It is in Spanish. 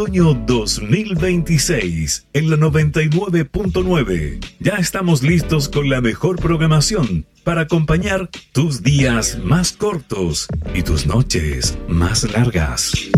otoño 2026 en la 99.9. Ya estamos listos con la mejor programación para acompañar tus días más cortos y tus noches más largas.